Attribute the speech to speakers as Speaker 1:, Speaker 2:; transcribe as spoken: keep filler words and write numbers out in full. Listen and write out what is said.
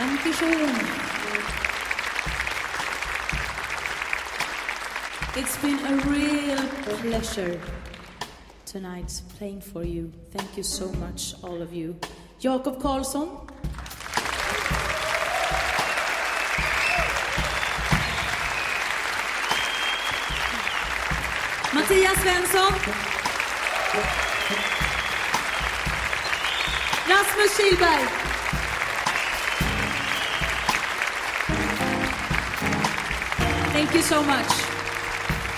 Speaker 1: Dankeschön. It's been a real pleasure tonight playing for you. Thank you so much, all of you. Jakob Karlsson. Mattias Svensson. Rasmus Kihlberg. Thank you so much.